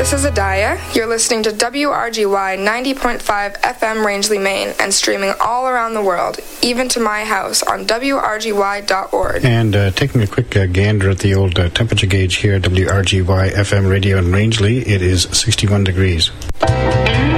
This is Adaya. You're listening to WRGY 90.5 FM Rangeley, Maine, and streaming all around the world, even to my house on WRGY.org. And taking a quick gander at the old temperature gauge here at WRGY FM radio in Rangeley, it is 61 degrees.